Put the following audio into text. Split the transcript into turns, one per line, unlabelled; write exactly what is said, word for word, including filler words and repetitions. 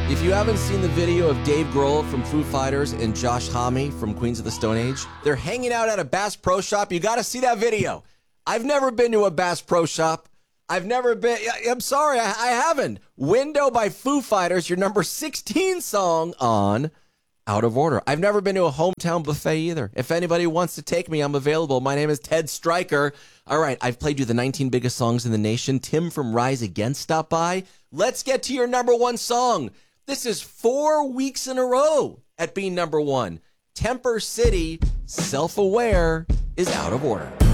If you haven't seen the video of Dave Grohl from Foo Fighters and Josh Homme from Queens of the Stone Age, they're hanging out at a Bass Pro Shop. You got to see that video. I've never been to a Bass Pro Shop. I've never been. I'm sorry, I, I haven't. Window by Foo Fighters, your number sixteen song on Out of Order. I've never been to a hometown buffet either. If anybody wants to take me, I'm available. My name is Ted Stryker. All right, I've played you the nineteen biggest songs in the nation. Tim from Rise Against stopped by. Let's get to your number one song. This is four weeks in a row at being number one. Temper City, Self-Aware is Out of Order.